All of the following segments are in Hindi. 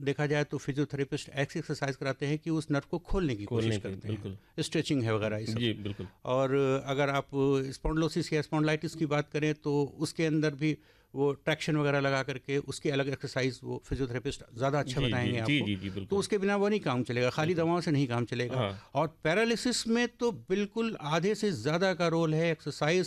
देखा जाए तो फिजियोथेरेपिस्ट ऐसी एक्सरसाइज कराते हैं कि उस नर्व को खोलने की कोशिश करते हैं, स्ट्रेचिंग है वगैरह ये सब। जी बिल्कुल। और अगर आप स्पॉन्डिलोसिस या स्पॉन्डिलाइटिस की बात करें तो उसके अंदर भी वो ट्रैक्शन वगैरह लगा करके उसकी अलग एक्सरसाइज वो फिजियोथेरेपिस्ट ज़्यादा अच्छा बताएंगे आपको। जी, तो उसके बिना वो नहीं काम चलेगा, खाली दवाओं से नहीं काम चलेगा। हाँ। और पैरालिसिस में तो बिल्कुल आधे से ज़्यादा का रोल है एक्सरसाइज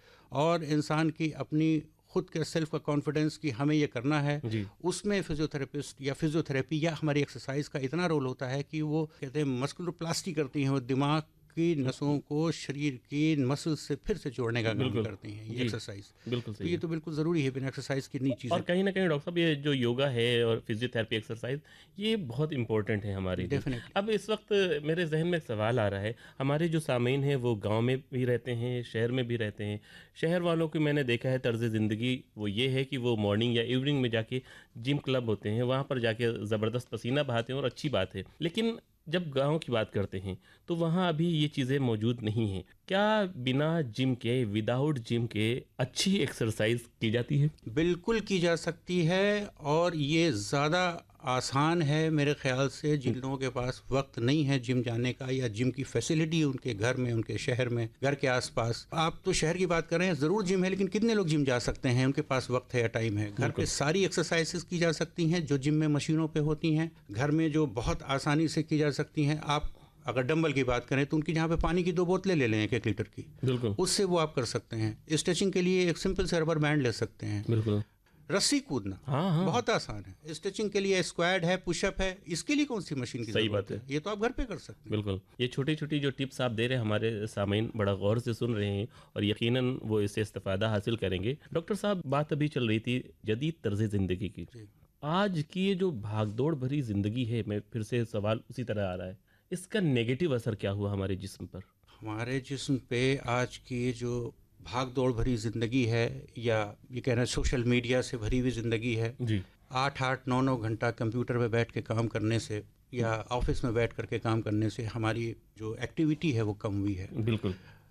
और इंसान की अपनी खुद के सेल्फ का कॉन्फिडेंस कि हमें ये करना है, उसमें फिजियोथेरेपिस्ट या फिजियोथेरेपी या हमारी एक्सरसाइज का इतना रोल होता है कि वो कहते हैं मस्कुलर प्लास्टी करती हैं, वो दिमाग की नसों को शरीर की मसल से फिर से जोड़ने का काम करती हैं ये एक्सरसाइज। बिल्कुल तो ये तो बिल्कुल ज़रूरी है, बिना एक्सरसाइज की नहीं चीज़। और कहीं ना कहीं डॉक्टर साहब ये जो योगा है और फिजियोथेरेपी एक्सरसाइज ये बहुत इंपॉर्टेंट है हमारे लिए। अब इस वक्त मेरे जहन में एक सवाल आ रहा है, हमारे जो सामीन हैं वो गांव में भी रहते हैं, शहर में भी रहते हैं। शहर वालों की मैंने देखा है तर्ज ज़िंदगी वो ये है कि वो मॉर्निंग या इवनिंग में जाके जिम क्लब होते हैं, वहाँ पर जाके ज़बरदस्त पसीना बहाते हैं और अच्छी बात है। लेकिन जब गांव की बात करते हैं तो वहाँ अभी ये चीज़ें मौजूद नहीं हैं। क्या बिना जिम के, विदाउट जिम के अच्छी एक्सरसाइज की जाती है? बिल्कुल की जा सकती है, और ये ज़्यादा आसान है मेरे ख्याल से जिन लोगों के पास वक्त नहीं है जिम जाने का, या जिम की फैसिलिटी उनके घर में, उनके शहर में, घर के आसपास। आप तो शहर की बात कर रहे हैं, ज़रूर जिम है, लेकिन कितने लोग जिम जा सकते हैं? उनके पास वक्त है या टाइम है? घर पे सारी एक्सरसाइजेस की जा सकती हैं जो जिम में मशीनों पे होती हैं, घर में जो बहुत आसानी से की जा सकती हैं। आप अगर डंबल की बात करें तो उनकी जहाँ पे पानी की 2 बोतलें ले लें 1 लीटर की, बिल्कुल उससे वो आप कर सकते हैं। स्ट्रेचिंग के लिए एक सिंपल से रबर बैंड ले सकते हैं। बिल्कुल। रस्सी कूदना बहुत आसान है। स्ट्रेचिंग के लिए स्क्वाड है, पुशअप है, इसके लिए कौन सी मशीन की जरूरत है? ये तो आप घर पे कर सकते हैं। बिल्कुल। ये छोटी छोटी जो टिप्स आप दे रहे हैं हमारे सामीन बड़ा गौर से सुन रहे हैं और यकीनन वो इससे इस्तेफादा हासिल करेंगे। डॉक्टर साहब, बात अभी चल रही थी जदीद तर्ज ज़िंदगी की। आज की ये जो भागदौड़ भरी ज़िंदगी है, मैं फिर से सवाल उसी तरह आ रहा है, इसका नेगेटिव असर क्या हुआ हमारे जिस्म पर? हमारे जिस्म पे आज की जो भाग दौड़ भरी ज़िंदगी है, या ये कहना सोशल मीडिया से भरी हुई ज़िंदगी है जी, 8-8, 9-9 घंटा कंप्यूटर पे बैठ के काम करने से या ऑफिस में बैठ करके काम करने से हमारी जो एक्टिविटी है वो कम हुई है। बिल्कुल।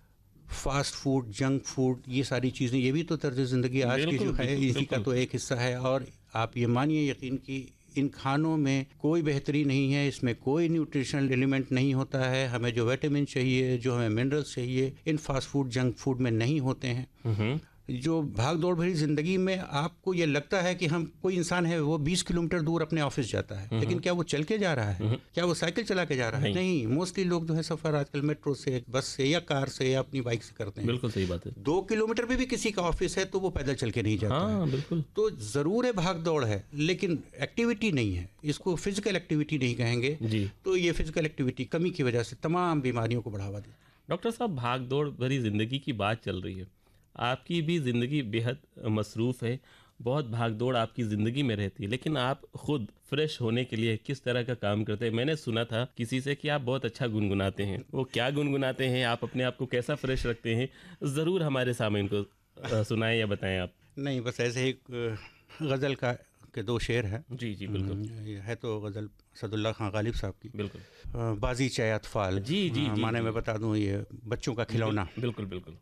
फास्ट फूड, जंक फूड, ये सारी चीज़ें, ये भी तो तर्ज ज़िंदगी आज की जो है इसी का तो एक हिस्सा है। और आप ये मानिए यकीन की इन खानों में कोई बेहतरी नहीं है, इसमें कोई न्यूट्रिशनल एलिमेंट नहीं होता है। हमें जो विटामिन चाहिए, जो हमें मिनरल्स चाहिए, इन फास्ट फूड, जंक फूड में नहीं होते हैं। जो भाग दौड़ भरी ज़िंदगी में आपको ये लगता है कि हम, कोई इंसान है वो 20 किलोमीटर दूर अपने ऑफिस जाता है, लेकिन क्या वो चल के जा रहा है? क्या वो साइकिल चला के जा रहा है? नहीं। मोस्टली लोग जो है सफ़र आजकल मेट्रो से, बस से, या कार से, या अपनी बाइक से करते हैं। बिल्कुल सही बात है। 2 किलोमीटर पे भी किसी का ऑफिस है तो वो पैदल चल के नहीं जाता है। बिल्कुल। तो ज़रूर है भाग दौड़ है, लेकिन एक्टिविटी नहीं है। इसको फिजिकल एक्टिविटी नहीं कहेंगे जी। तो ये फिजिकल एक्टिविटी कमी की वजह से तमाम बीमारियों को बढ़ावा देती है। डॉक्टर साहब, भाग दौड़ भरी ज़िंदगी की बात चल रही है, आपकी भी ज़िंदगी बेहद मसरूफ़ है, बहुत भाग दौड़ आपकी ज़िंदगी में रहती है, लेकिन आप खुद फ्रेश होने के लिए किस तरह का काम करते हैं? मैंने सुना था किसी से कि आप बहुत अच्छा गुनगुनाते हैं। वो क्या गुनगुनाते हैं? आप अपने आप को कैसा फ्रेश रखते हैं? ज़रूर हमारे सामने को सुनाएं या बताएं आप। नहीं, बस ऐसे ही गज़ल के 2 शेर हैं। जी जी बिल्कुल। है तो गज़ल असदुल्ला खान गालिब साहब की। बिल्कुल। बाजी चाहे अतफाल। जी जी जी माने मैं बता दूं, ये बच्चों का खिलौना। बिल्कुल बिल्कुल।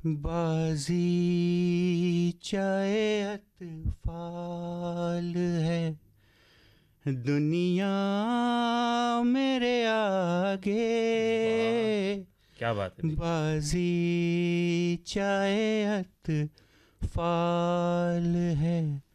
बाजी चाहे अतफाल है, दुनिया मेरे आगे। क्या बात है। बाजी चाहे अतफाल है,